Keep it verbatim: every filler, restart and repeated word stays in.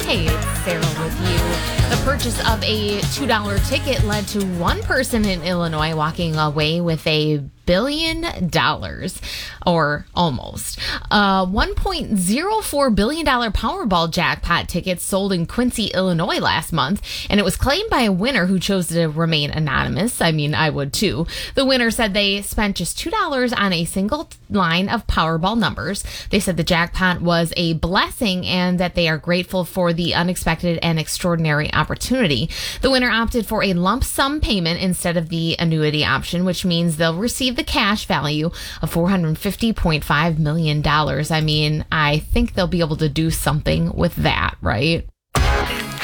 Hey, it's Sarah with you. The purchase of a two dollar ticket led to one person in Illinois walking away with a billion dollars, or almost. Uh, one point zero four billion dollars Powerball jackpot tickets sold in Quincy, Illinois last month, and it was claimed by a winner who chose to remain anonymous. I mean, I would too. The winner said they spent just two dollars on a single line of Powerball numbers. They said the jackpot was a blessing and that they are grateful for the unexpected and extraordinary opportunity. The winner opted for a lump sum payment instead of the annuity option, which means they'll receive the cash value of four hundred fifty point five million dollars. I mean, I think they'll be able to do something with that, right?